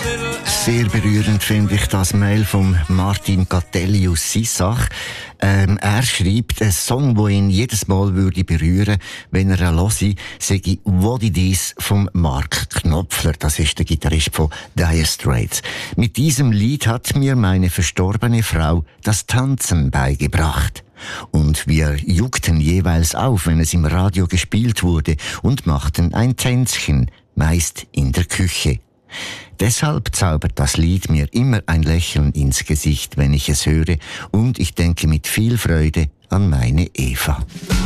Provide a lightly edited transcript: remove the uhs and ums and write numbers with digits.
Sehr berührend finde ich das Mail von Martin Catelli aus Sissach. Er schreibt, ein Song, der ihn jedes Mal würde berühren, wenn er höre, sei «What It Is» von Mark Knopfler. Das ist der Gitarrist von Dire Straits. Mit diesem Lied hat mir meine verstorbene Frau das Tanzen beigebracht. Und wir juckten jeweils auf, wenn es im Radio gespielt wurde, und machten ein Tänzchen, meist in der Küche. Deshalb zaubert das Lied mir immer ein Lächeln ins Gesicht, wenn ich es höre, und ich denke mit viel Freude an meine Eva.